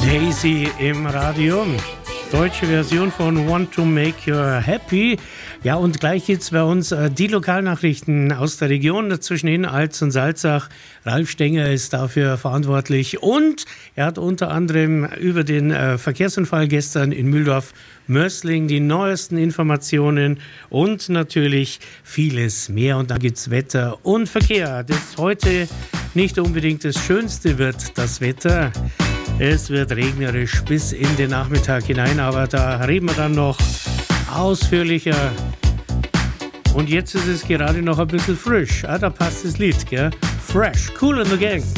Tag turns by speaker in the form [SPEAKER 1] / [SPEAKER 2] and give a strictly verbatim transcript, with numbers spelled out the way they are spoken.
[SPEAKER 1] Daisy im Radio. Deutsche Version von Want to Make You Happy. Ja, und gleich geht's bei uns äh, die Lokalnachrichten aus der Region zwischen Alz und Salzach. Ralf Stenger ist dafür verantwortlich und er hat unter anderem über den äh, Verkehrsunfall gestern in Mühldorf-Mörsling die neuesten Informationen und natürlich vieles mehr. Und dann gibt's Wetter und Verkehr. Das heute nicht unbedingt das Schönste wird, das Wetter. Es wird regnerisch bis in den Nachmittag hinein, aber da reden wir dann noch ausführlicher. Und jetzt ist es gerade noch ein bisschen frisch. Ah, da passt das Lied, gell? Fresh, Kool and the Gang.